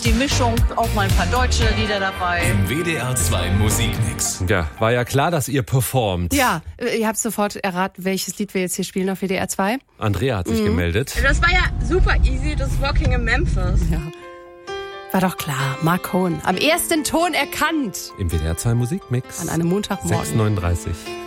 Die Mischung, auch mal ein paar deutsche Lieder dabei. Im WDR 2 Musikmix. Ja, war ja klar, dass ihr performt. Ja, ihr habt sofort erraten, welches Lied wir jetzt hier spielen auf WDR 2. Andrea hat sich gemeldet. Das war ja super easy, das Walking in Memphis. Ja. War doch klar, Mark Cohn. Am ersten Ton erkannt. Im WDR 2 Musikmix. An einem Montagmorgen. 6:39.